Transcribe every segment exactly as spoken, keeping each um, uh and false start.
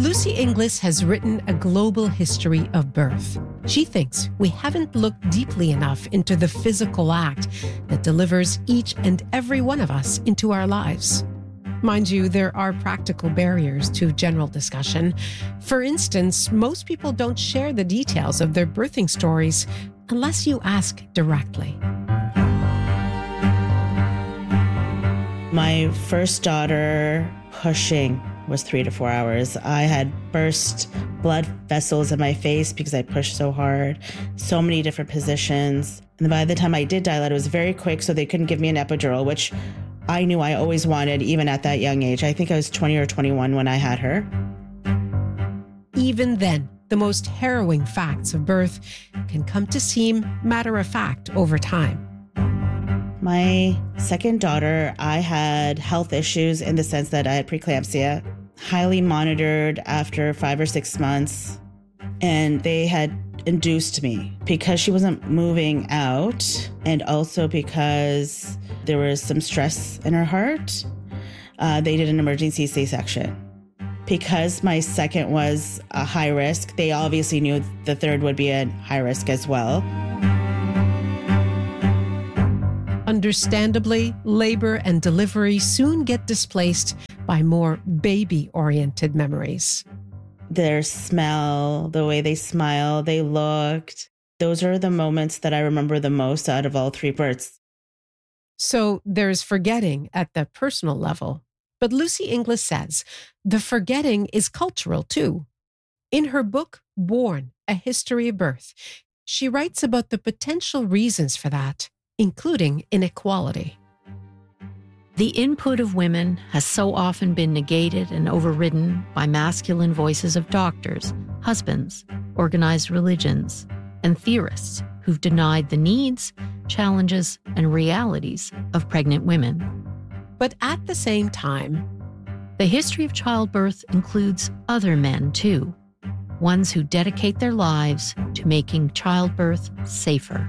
Lucy Inglis has written a global history of birth. She thinks we haven't looked deeply enough into the physical act that delivers each and every one of us into our lives. Mind you, there are practical barriers to general discussion. For instance, most people don't share the details of their birthing stories unless you ask directly. My first daughter pushing was three to four hours. I had burst blood vessels in my face because I pushed so hard, so many different positions. And by the time I did dilate, it was very quick, so they couldn't give me an epidural, which I knew I always wanted, even at that young age. I think I was twenty or twenty-one when I had her. Even then, the most harrowing facts of birth can come to seem matter-of-fact over time. My second daughter, I had health issues in the sense that I had preeclampsia, highly monitored after five or six months, and they had induced me because she wasn't moving out and also because there was some stress in her heart. Uh, they did an emergency C-section. Because my second was a high risk, they obviously knew the third would be a high risk as well. Understandably, labor and delivery soon get displaced by more baby-oriented memories. Their smell, the way they smiled, they looked. Those are the moments that I remember the most out of all three births. So there's forgetting at the personal level. But Lucy Inglis says the forgetting is cultural too. In her book, Born, A History of Birth, she writes about the potential reasons for that, including inequality. The input of women has so often been negated and overridden by masculine voices of doctors, husbands, organized religions, and theorists who've denied the needs, challenges, and realities of pregnant women. But at the same time, the history of childbirth includes other men, too, ones who dedicate their lives to making childbirth safer.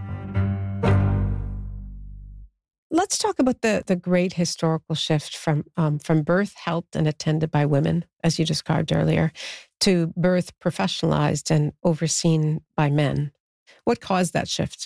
Let's talk about the, the great historical shift from, um, from birth helped and attended by women, as you described earlier, to birth professionalized and overseen by men. What caused that shift?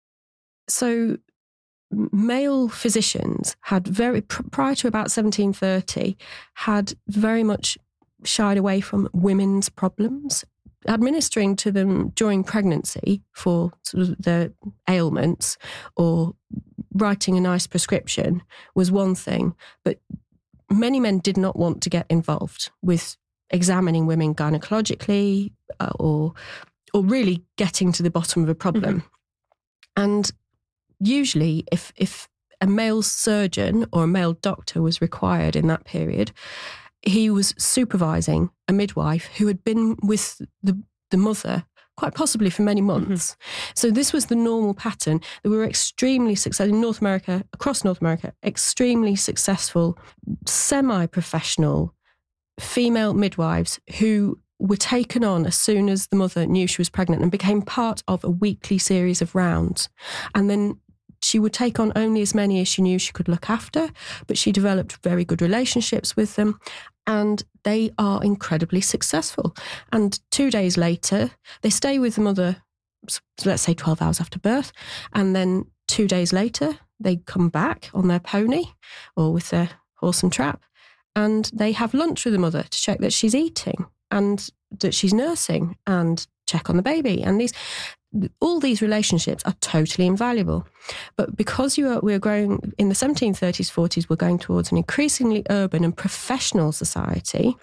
So male physicians had very, prior to about seventeen thirty, had very much shied away from women's problems. Administering to them during pregnancy for sort of their ailments or writing a nice prescription was one thing, but many men did not want to get involved with examining women gynecologically uh, or or really getting to the bottom of a problem. Mm-hmm. And usually if if a male surgeon or a male doctor was required in that period, he was supervising a midwife who had been with the, the mother quite possibly for many months. Mm-hmm. So this was the normal pattern. There were extremely successful, in North America, across North America, extremely successful, semi-professional female midwives who were taken on as soon as the mother knew she was pregnant and became part of a weekly series of rounds. And then she would take on only as many as she knew she could look after, but she developed very good relationships with them, and they are incredibly successful. And two days later, they stay with the mother, let's say twelve hours after birth, and then two days later, they come back on their pony or with their horse and trap, and they have lunch with the mother to check that she's eating and that she's nursing and check on the baby. And these all these relationships are totally invaluable. But because you are, we're growing, in the seventeen thirties, forties, we're going towards an increasingly urban and professional society,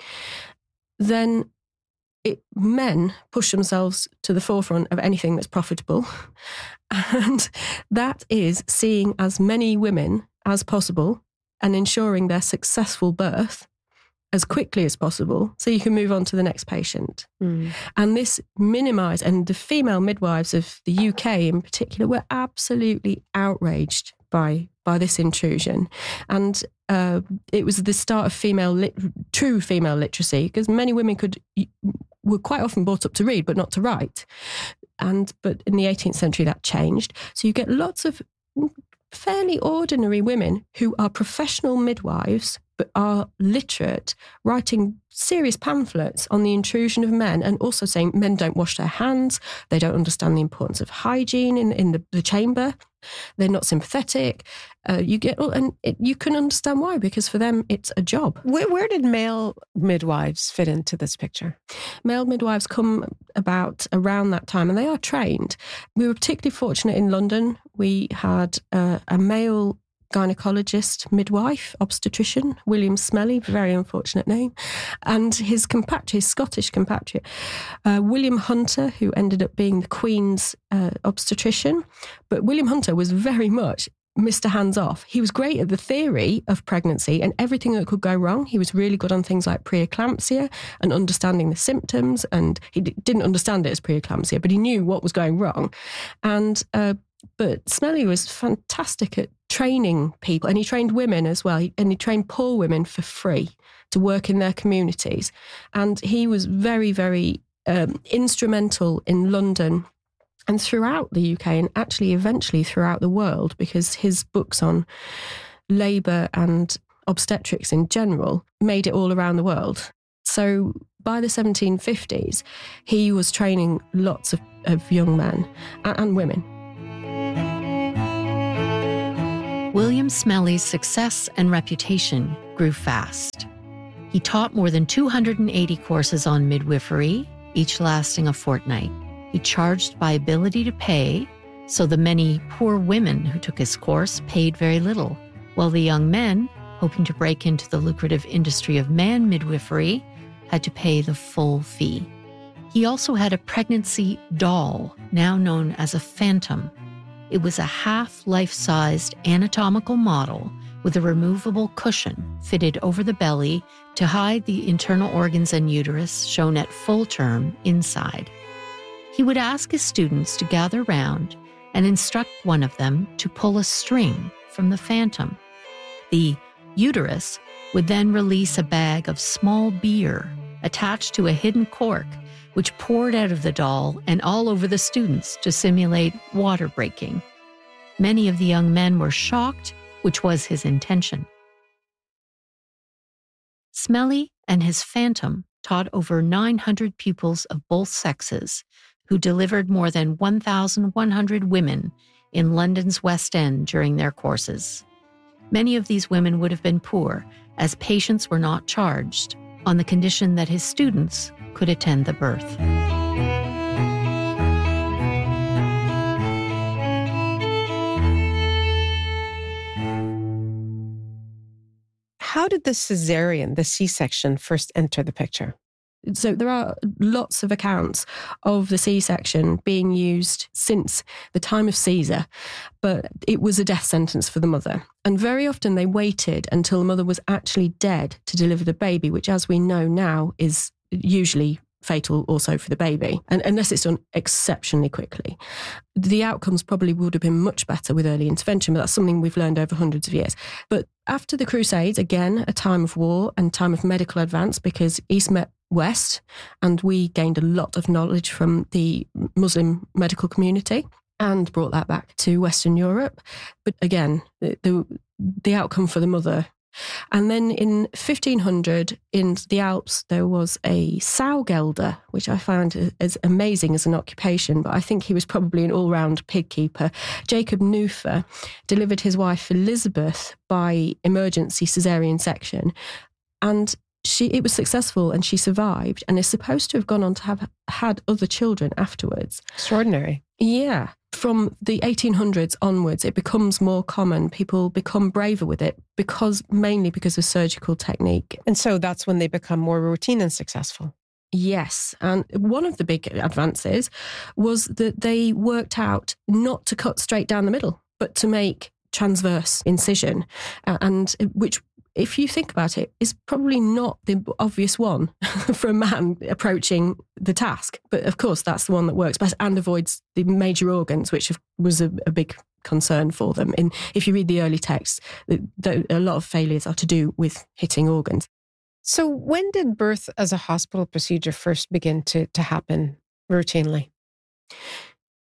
then it, men push themselves to the forefront of anything that's profitable. And that is seeing as many women as possible and ensuring their successful birth as quickly as possible so you can move on to the next patient. Mm. And this minimised, and the female midwives of the U K in particular were absolutely outraged by by this intrusion. And uh, it was the start of female lit- true female literacy, because many women could were quite often brought up to read but not to write. And but in the eighteenth century that changed. So you get lots of fairly ordinary women who are professional midwives but are literate, writing serious pamphlets on the intrusion of men and also saying men don't wash their hands, they don't understand the importance of hygiene in, in the, the chamber, they're not sympathetic. Uh, you get, and it, you can understand why, because for them it's a job. Where, where did male midwives fit into this picture? Male midwives come about around that time, and they are trained. We were particularly fortunate in London. We had uh, a male gynecologist, midwife, obstetrician, William Smellie, very unfortunate name, and his compatriot, his Scottish compatriot, uh, William Hunter, who ended up being the Queen's uh, obstetrician. But William Hunter was very much Mister Hands-off. He was great at the theory of pregnancy and everything that could go wrong. He was really good on things like preeclampsia and understanding the symptoms, and he d- didn't understand it as preeclampsia, but he knew what was going wrong. And uh, But Smellie was fantastic at training people, and he trained women as well, he, and he trained poor women for free to work in their communities. And he was very, very um, instrumental in London and throughout the U K, and actually eventually throughout the world, because his books on labour and obstetrics in general made it all around the world. So by the seventeen fifties, he was training lots of, of young men and, and women. William Smellie's success and reputation grew fast. He taught more than two hundred eighty courses on midwifery, each lasting a fortnight. He charged by ability to pay, so the many poor women who took his course paid very little, while the young men, hoping to break into the lucrative industry of man midwifery, had to pay the full fee. He also had a pregnancy doll, now known as a phantom. It was a half-life-sized anatomical model with a removable cushion fitted over the belly to hide the internal organs and uterus shown at full term inside. He would ask his students to gather round and instruct one of them to pull a string from the phantom. The uterus would then release a bag of small beer attached to a hidden cork, which poured out of the doll and all over the students to simulate water breaking. Many of the young men were shocked, which was his intention. Smellie and his phantom taught over nine hundred pupils of both sexes, who delivered more than one thousand one hundred women in London's West End during their courses. Many of these women would have been poor, as patients were not charged, on the condition that his students could attend the birth. How did the cesarean, the C-section, first enter the picture? So there are lots of accounts of the C-section being used since the time of Caesar, but it was a death sentence for the mother. And very often they waited until the mother was actually dead to deliver the baby, which, as we know now, is usually fatal also for the baby, and unless it's done exceptionally quickly. The outcomes probably would have been much better with early intervention, but that's something we've learned over hundreds of years. But after the Crusades, again, a time of war and time of medical advance, because East met West, and we gained a lot of knowledge from the Muslim medical community and brought that back to Western Europe. But again, the the, the outcome for the mother. And then in fifteen hundred, in the Alps, there was a sowgelder, which I found as amazing as an occupation, but I think he was probably an all-round pig keeper. Jacob Neuffer delivered his wife Elizabeth by emergency caesarean section, and she it was successful, and she survived, and is supposed to have gone on to have had other children afterwards. Extraordinary. Yeah. From the eighteen hundreds onwards, it becomes more common. People become braver with it, because mainly because of surgical technique. And so that's when they become more routine and successful. Yes. And one of the big advances was that they worked out not to cut straight down the middle, but to make transverse incision, uh, and which, if you think about it, is probably not the obvious one for a man approaching the task. But of course, that's the one that works best and avoids the major organs, which was a, a big concern for them. And if you read the early texts, the, the, a lot of failures are to do with hitting organs. So when did birth as a hospital procedure first begin to, to happen routinely?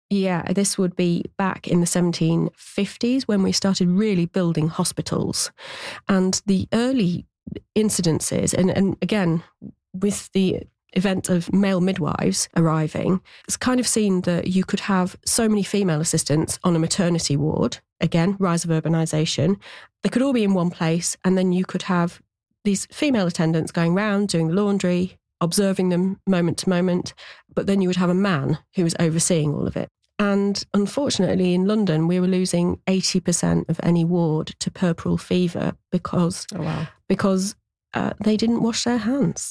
Yeah, this would be back in the seventeen fifties when we started really building hospitals. And the early incidences, and, and again, with the event of male midwives arriving, it's kind of seen that you could have so many female assistants on a maternity ward. Again, rise of urbanisation. They could all be in one place, and then you could have these female attendants going round doing the laundry, observing them moment to moment, but then you would have a man who was overseeing all of it. And unfortunately, in London, we were losing eighty percent of any ward to puerperal fever because, oh, wow. because uh, they didn't wash their hands.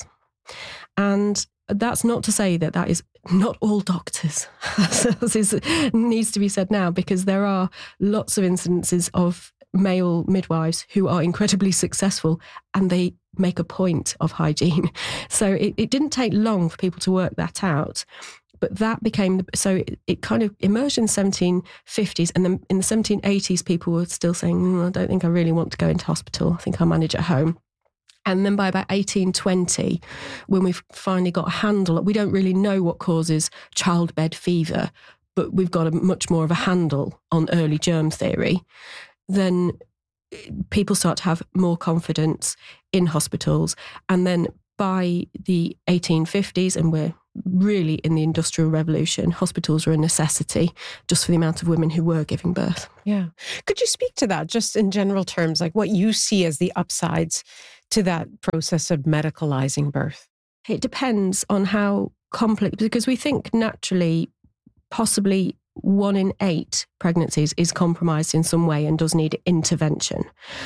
And that's not to say that that is not all doctors, as is, needs to be said now, because there are lots of incidences of male midwives who are incredibly successful and they make a point of hygiene. So it, it didn't take long for people to work that out. But that became, the, so it, it kind of emerged in the seventeen fifties, and then in the seventeen eighties, people were still saying, mm, I don't think I really want to go into hospital. I think I'll manage at home. And then by about eighteen twenty, when we've finally got a handle, we don't really know what causes childbed fever, but we've got a much more of a handle on early germ theory, then people start to have more confidence in hospitals. And then by the eighteen fifties, and we're really in the Industrial Revolution, hospitals were a necessity just for the amount of women who were giving birth. Yeah. Could you speak to that just in general terms, like what you see as the upsides to that process of medicalizing birth? It depends on how complex, because we think naturally possibly one in eight pregnancies is compromised in some way and does need intervention.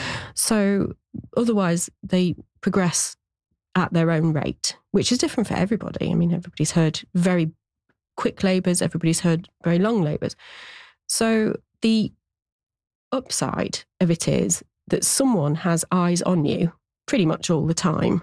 So otherwise they progress at their own rate, which is different for everybody. I mean, everybody's heard very quick labours, everybody's heard very long labours. So the upside of it is that someone has eyes on you pretty much all the time.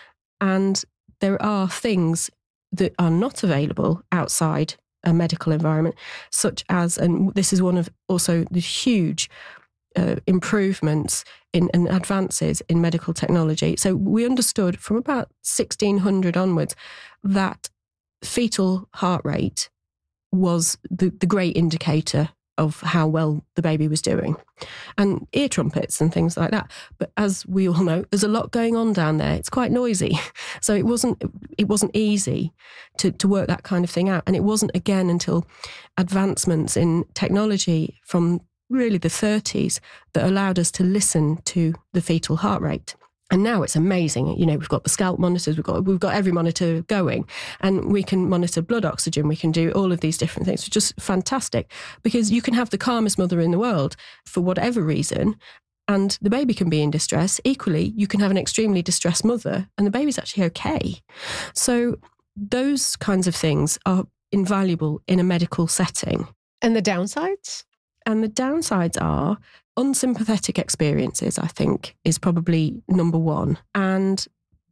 And there are things that are not available outside a medical environment, such as, and this is one of also the huge Uh, improvements in and advances in medical technology. So we understood from about sixteen hundred onwards that fetal heart rate was the, the great indicator of how well the baby was doing, and ear trumpets and things like that. But as we all know, there's a lot going on down there. It's quite noisy. So it wasn't it wasn't easy to, to work that kind of thing out. And it wasn't again until advancements in technology from really the thirties that allowed us to listen to the fetal heart rate. And now it's amazing. You know, we've got the scalp monitors, we've got we've got every monitor going, and we can monitor blood oxygen, we can do all of these different things. It's just fantastic, because you can have the calmest mother in the world for whatever reason, and the baby can be in distress. Equally, you can have an extremely distressed mother and the baby's actually okay. So those kinds of things are invaluable in a medical setting. And the downsides? And the downsides are unsympathetic experiences, I think, is probably number one. And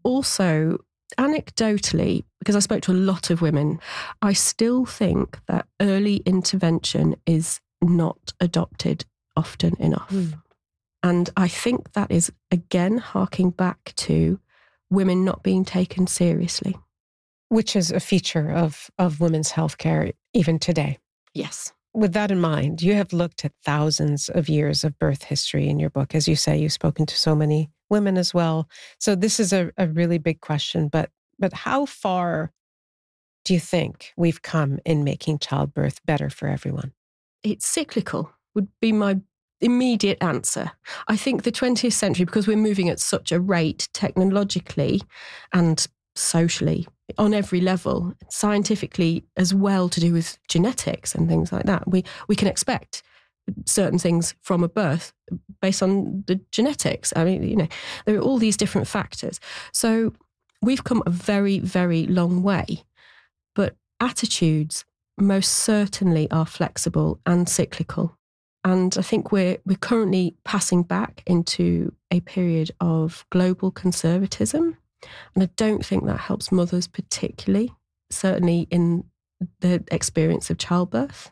also, anecdotally, because I spoke to a lot of women, I still think that early intervention is not adopted often enough. Mm. And I think that is, again, harking back to women not being taken seriously. Which is a feature of, of women's healthcare even today. Yes. With that in mind, you have looked at thousands of years of birth history in your book. As you say, you've spoken to so many women as well. So this is a, a really big question, but but how far do you think we've come in making childbirth better for everyone? It's cyclical, would be my immediate answer. I think the twentieth century, because we're moving at such a rate technologically and socially, on every level, scientifically as well, to do with genetics and things like that. We we can expect certain things from a birth based on the genetics. I mean, you know, there are all these different factors. So we've come a very, very long way. But attitudes most certainly are flexible and cyclical. And I think we're we're currently passing back into a period of global conservatism. And I don't think that helps mothers particularly, certainly in the experience of childbirth.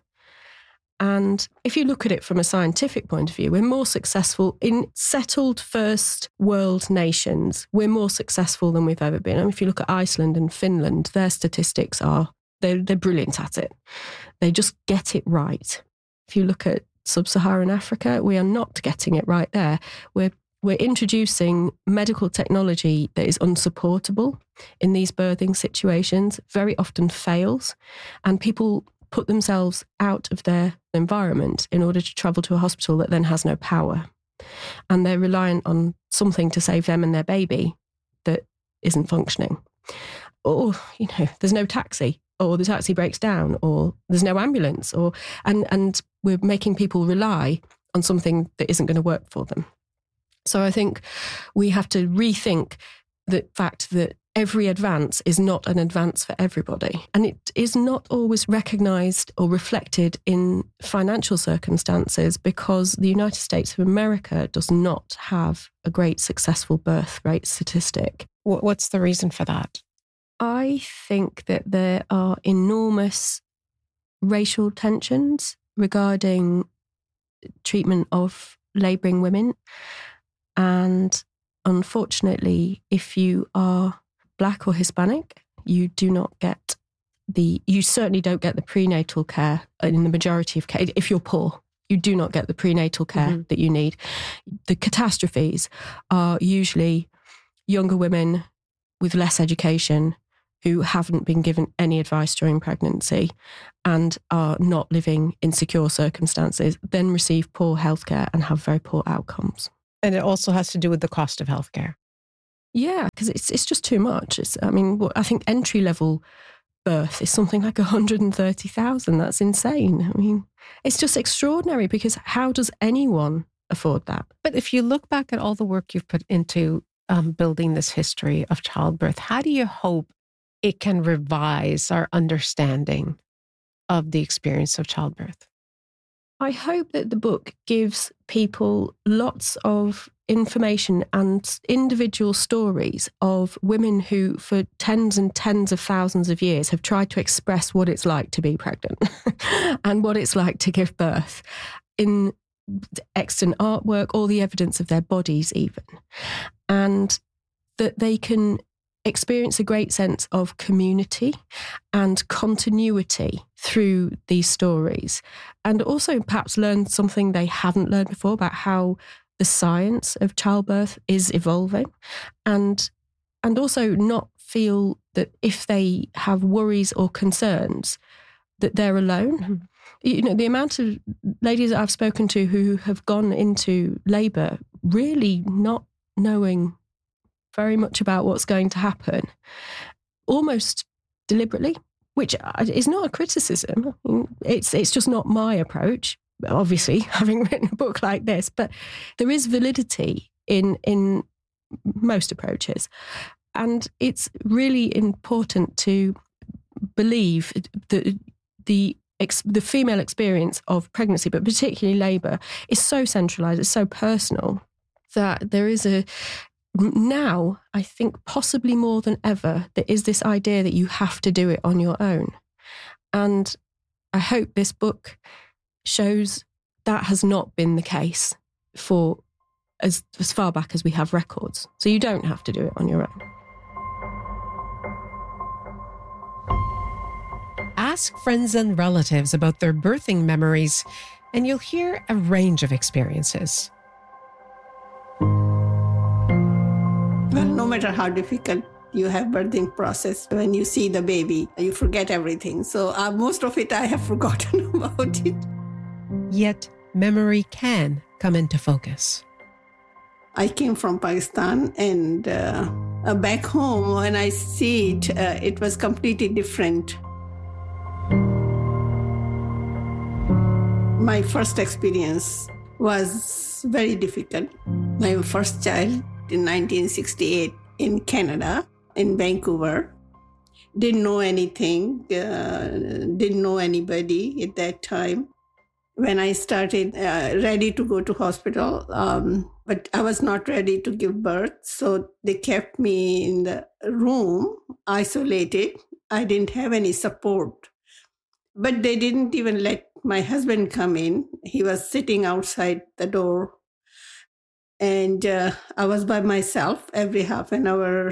And if you look at it from a scientific point of view, we're more successful in settled first world nations. We're more successful than we've ever been. I mean, if you look at Iceland and Finland, their statistics are They're, they're brilliant at it. They just get it right. If you look at sub-Saharan Africa, we are not getting it right there. We're We're introducing medical technology that is unsupportable in these birthing situations, very often fails, and people put themselves out of their environment in order to travel to a hospital that then has no power. And they're reliant on something to save them and their baby that isn't functioning. Or, you know, there's no taxi, or the taxi breaks down, or there's no ambulance, or and and we're making people rely on something that isn't going to work for them. So I think we have to rethink the fact that every advance is not an advance for everybody. And it is not always recognised or reflected in financial circumstances, because the United States of America does not have a great successful birth rate statistic. What's the reason for that? I think that there are enormous racial tensions regarding treatment of labouring women. And unfortunately, if you are Black or Hispanic, you do not get the, you certainly don't get the prenatal care in the majority of cases. If you're poor, you do not get the prenatal care mm-hmm. that you need. The catastrophes are usually younger women with less education who haven't been given any advice during pregnancy and are not living in secure circumstances, then receive poor healthcare and have very poor outcomes. And it also has to do with the cost of healthcare. Yeah, because it's it's just too much. It's, I mean, I think entry level birth is something like one hundred thirty thousand. That's insane. I mean, it's just extraordinary, because how does anyone afford that? But if you look back at all the work you've put into um, building this history of childbirth, how do you hope it can revise our understanding of the experience of childbirth? I hope that the book gives people lots of information and individual stories of women who for tens and tens of thousands of years have tried to express what it's like to be pregnant and what it's like to give birth in extant artwork, all the evidence of their bodies even. And that they can experience a great sense of community and continuity through these stories, and also perhaps learn something they haven't learned before about how the science of childbirth is evolving, and and also not feel that if they have worries or concerns that they're alone. Mm-hmm. You know, the amount of ladies that I've spoken to who have gone into labour really not knowing very much about what's going to happen, almost deliberately, which is not a criticism. It's it's just not my approach, obviously, having written a book like this, but there is validity in in most approaches. And it's really important to believe that the the female experience of pregnancy, but particularly labour, is so centralised, it's so personal, that there is a now, I think possibly more than ever, there is this idea that you have to do it on your own. And I hope this book shows that has not been the case for as, as far back as we have records. So you don't have to do it on your own. Ask friends and relatives about their birthing memories, and you'll hear a range of experiences. Well, no matter how difficult you have birthing process, when you see the baby, you forget everything. So uh, most of it, I have forgotten about it. Yet memory can come into focus. I came from Pakistan, and uh, uh, back home, when I see it, uh, it was completely different. My first experience was very difficult. My first child in nineteen sixty-eight in Canada, in Vancouver. Didn't know anything, uh, didn't know anybody at that time. When I started uh, ready to go to hospital, um, but I was not ready to give birth. So they kept me in the room, isolated. I didn't have any support. But they didn't even let my husband come in. He was sitting outside the door. And uh, I was by myself. Every half an hour,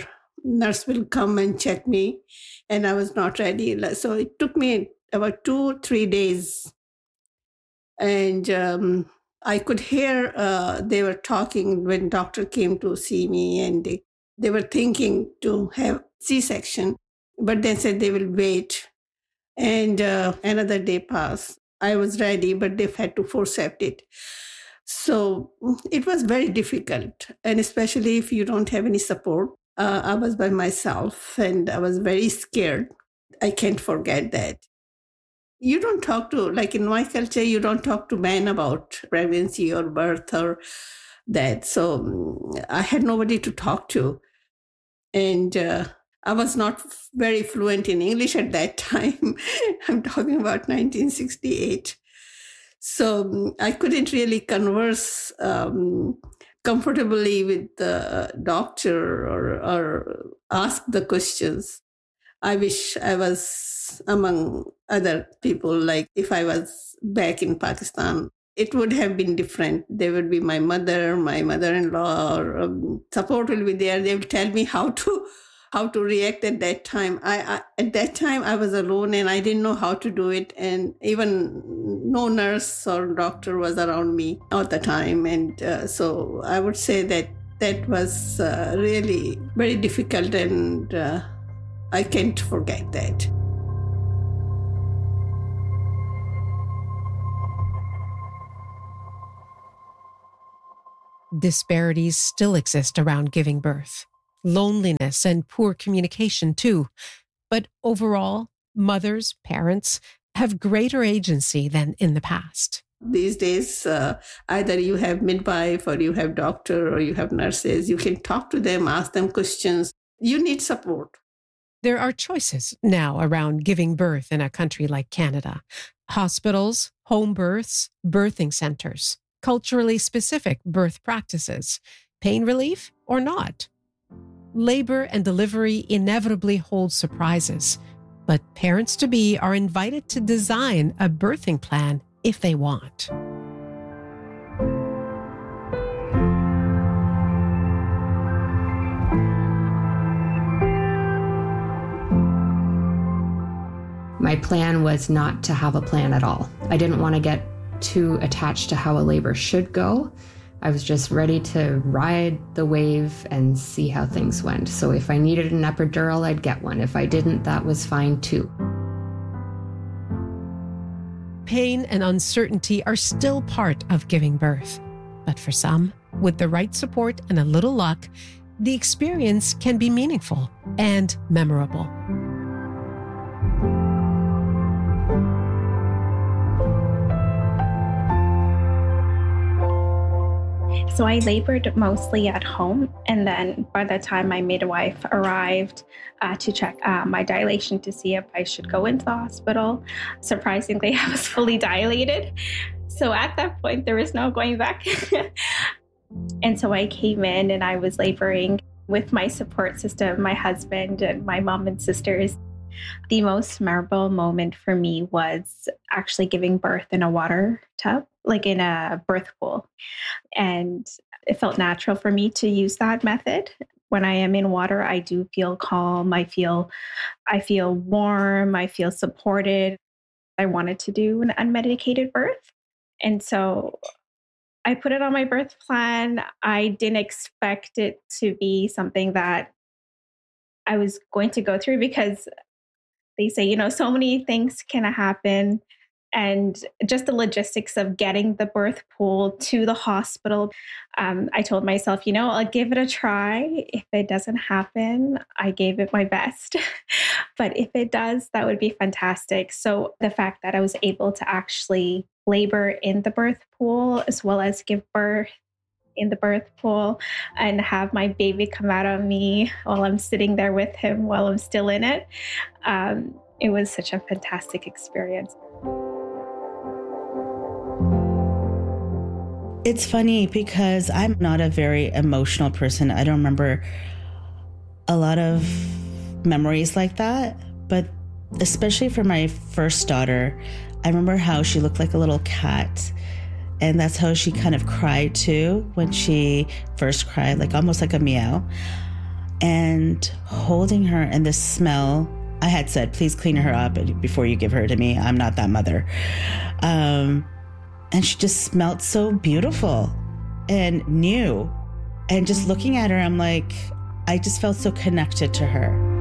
nurse will come and check me, and I was not ready. So it took me about two, three days. And um, I could hear uh, they were talking when doctor came to see me, and they, they were thinking to have C-section, but they said they will wait. And uh, another day passed. I was ready, but they had to forceps it. So it was very difficult, and especially if you don't have any support. Uh, I was by myself, and I was very scared. I can't forget that. You don't talk to, like in my culture, you don't talk to men about pregnancy or birth or that. So I had nobody to talk to. And uh, I was not very fluent in English at that time. I'm talking about nineteen sixty-eight. So I couldn't really converse um, comfortably with the doctor or, or ask the questions. I wish I was among other people, like if I was back in Pakistan, it would have been different. They would be my mother, my mother-in-law, or um, support will be there. They will tell me how to how to react at that time. I, I at that time I was alone and I didn't know how to do it, and even no nurse or doctor was around me all the time. And uh, so I would say that that was uh, really very difficult, and uh, I can't forget that. Disparities still exist around giving birth. Loneliness and poor communication too. But overall, mothers, parents have greater agency than in the past. These days, uh, either you have midwife or you have doctor or you have nurses. You can talk to them, ask them questions. You need support. There are choices now around giving birth in a country like Canada. Hospitals, home births, birthing centers, culturally specific birth practices, pain relief or not. Labor and delivery inevitably hold surprises, but parents-to-be are invited to design a birthing plan if they want. My plan was not to have a plan at all. I didn't want to get too attached to how a labor should go. I was just ready to ride the wave and see how things went. So if I needed an epidural, I'd get one. If I didn't, that was fine too. Pain and uncertainty are still part of giving birth. But for some, with the right support and a little luck, the experience can be meaningful and memorable. So I labored mostly at home. And then by the time my midwife arrived uh, to check uh, my dilation to see if I should go into the hospital, surprisingly, I was fully dilated. So at that point, there was no going back. And so I came in and I was laboring with my support system, my husband and my mom and sisters. The most memorable moment for me was actually giving birth in a water tub, like in a birth pool. And it felt natural for me to use that method. When I am in water, I do feel calm. I feel, I feel warm. I feel supported. I wanted to do an unmedicated birth. And so I put it on my birth plan. I didn't expect it to be something that I was going to go through, because they say, you know, so many things can happen, and just the logistics of getting the birth pool to the hospital. Um, I told myself, you know, I'll give it a try. If it doesn't happen, I gave it my best. But if it does, that would be fantastic. So the fact that I was able to actually labor in the birth pool as well as give birth in the birth pool and have my baby come out of me while I'm sitting there with him while I'm still in it. Um, it was such a fantastic experience. It's funny because I'm not a very emotional person. I don't remember a lot of memories like that, but especially for my first daughter, I remember how she looked like a little cat. And that's how she kind of cried too when she first cried, like almost like a meow. and holding her and the smell. I had said, please clean her up before you give her to me. I'm not that mother. Um, and she just smelled so beautiful and new. And just looking at her, I'm like, I just felt so connected to her.